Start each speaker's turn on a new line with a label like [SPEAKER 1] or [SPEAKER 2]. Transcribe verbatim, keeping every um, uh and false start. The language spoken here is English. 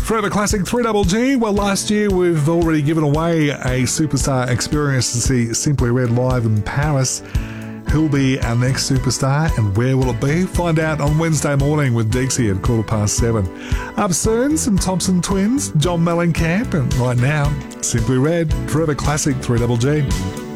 [SPEAKER 1] Forever Classic three Double G. Well, last year we've already given away a superstar experience to see Simply Red live in Paris. Who'll be our next superstar and where will it be? Find out on Wednesday morning with Dixie at quarter past seven. Up soon, some Thompson twins, John Mellencamp, and right now, Simply Red, Forever Classic three Double G.